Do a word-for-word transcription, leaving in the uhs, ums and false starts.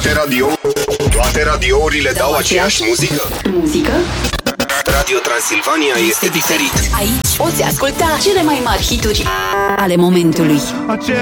Toate radio Toate radiourile dau aceeași muzică? Muzică? Radio Transilvania este diferit. Aici poți asculta cele mai mari hituri ale momentului.